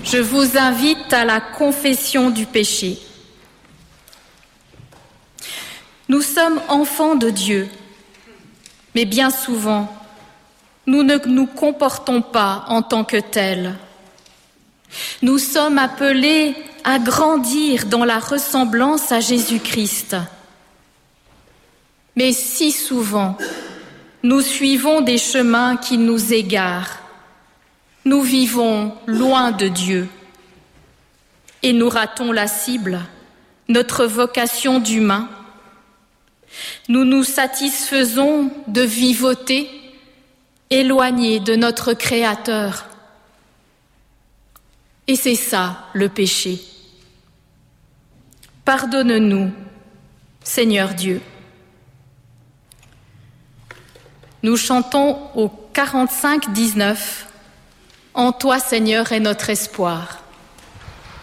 je vous invite à la confession du péché. Nous sommes enfants de Dieu, mais bien souvent, nous ne nous comportons pas en tant que tels. Nous sommes appelés à grandir dans la ressemblance à Jésus-Christ. Mais si souvent, nous suivons des chemins qui nous égarent. Nous vivons loin de Dieu et nous ratons la cible, notre vocation d'humain. Nous nous satisfaisons de vivoter, éloignés de notre Créateur. Et c'est ça, le péché. Pardonne-nous, Seigneur Dieu. Nous chantons au 45-19 « En toi, Seigneur, est notre espoir ».